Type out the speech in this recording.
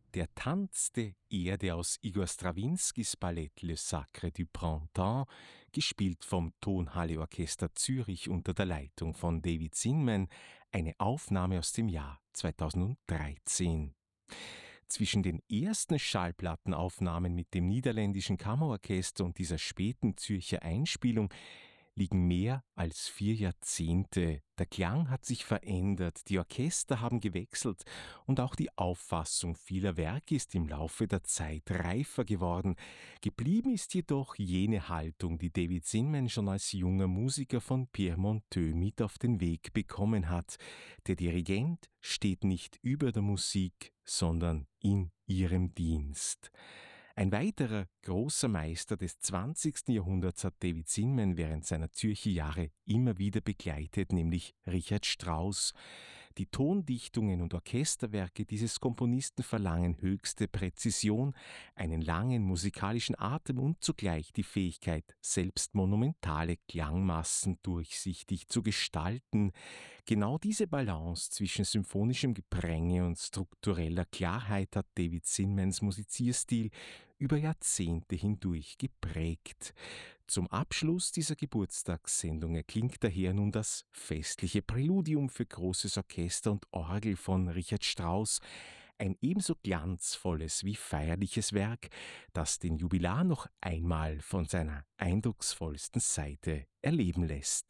Der Tanz der Erde aus Igor Strawinskys Ballett Le Sacre du Printemps, gespielt vom Tonhalle-Orchester Zürich unter der Leitung von David Zinman, eine Aufnahme aus dem Jahr 2013. Zwischen den ersten Schallplattenaufnahmen mit dem niederländischen Kammerorchester und dieser späten Zürcher Einspielung liegen mehr als 4 Jahrzehnte. Der Klang hat sich verändert, die Orchester haben gewechselt und auch die Auffassung vieler Werke ist im Laufe der Zeit reifer geworden. Geblieben ist jedoch jene Haltung, die David Zinman schon als junger Musiker von Pierre Monteux mit auf den Weg bekommen hat. Der Dirigent steht nicht über der Musik, sondern in ihrem Dienst. Ein weiterer großer Meister des 20. Jahrhunderts hat David Zinman während seiner Zürcher Jahre immer wieder begleitet, nämlich Richard Strauss. Die Tondichtungen und Orchesterwerke dieses Komponisten verlangen höchste Präzision, einen langen musikalischen Atem und zugleich die Fähigkeit, selbst monumentale Klangmassen durchsichtig zu gestalten. Genau diese Balance zwischen symphonischem Gepränge und struktureller Klarheit hat David Zinmans Musizierstil über Jahrzehnte hindurch geprägt. Zum Abschluss dieser Geburtstagssendung erklingt daher nun das festliche Präludium für großes Orchester und Orgel von Richard Strauss, ein ebenso glanzvolles wie feierliches Werk, das den Jubilar noch einmal von seiner eindrucksvollsten Seite erleben lässt.